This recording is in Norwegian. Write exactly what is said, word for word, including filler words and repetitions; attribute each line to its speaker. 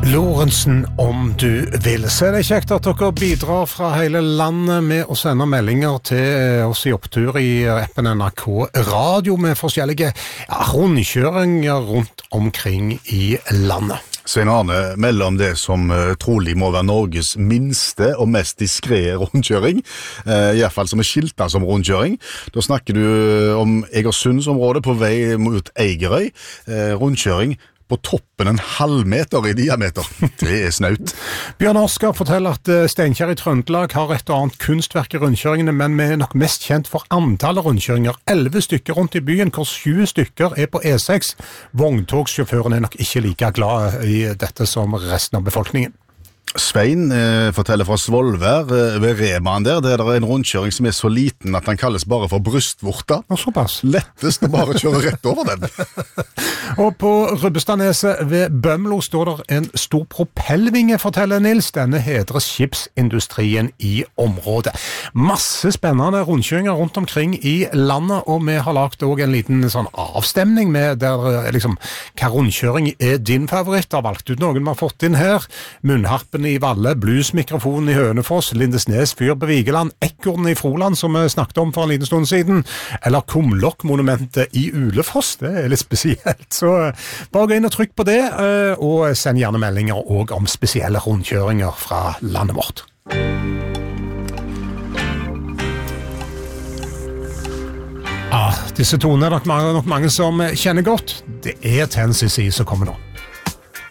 Speaker 1: Lorentzen, om du vil. Så er det kjekt at dere bidrar fra hele landet med å sende meldinger til oss i opptur i appen N R K Radio med forskjellige ja, rundkjøringer rundt omkring i landet.
Speaker 2: Svein Arne melder om det som uh, trolig må være Norges minste og mest diskrete rundkjøring, uh, i hvert fall som er skiltet som rundkjøring. Da snakker du om Egersundsområdet på vei mot Eigerøy, uh, rundkjøring på toppen en halvmeter i diameter. Det er snaut.
Speaker 1: Bjørn Oskar forteller at Steinkjer i Trøndelag har et og annet kunstverk i rundkjøringene, men vi er nok mest kjent for antallet rundkjøringer. Elleve stykker rundt i byen, hvor sju stykker er på E seks. Vogntogsjåføren er nok ikke like glad i dette som resten av befolkningen.
Speaker 2: Svein eh, forteller fra Svolvær eh, ved Remaen der, det er der en rundkjøring som er så liten at den kalles bare for brystvorta.
Speaker 1: Og såpass.
Speaker 2: Lettest å bare kjøre rett over den.
Speaker 1: Og på Rubbestadneset ved Bømlo står der en stor propellvinge, forteller Nils. Denne hedrer skipsindustrien i området. Masse spennende rundkjøringer rundt omkring i landet, og vi har lagt også en liten sånn avstemning med der liksom, hva rundkjøring er din favoritt? Har valgt ut noen vi har fått inn her. Munnharpen i Valle, bluesmikrofonen i Hønefoss, Lindesnes fyr på Vigeland, Ekornen i Froland, som vi snakket om for en liten stund siden, eller Kumlokk-monumentet i Ulefoss. Det er litt spesielt. Så bare gå inn og trykk på det, og send gjerne meldinger også om spesielle rundkjøringer fra landet vårt. Ah, disse tonene er nok mange, nok mange som kjenner godt. Det er Ten C C som kommer nå.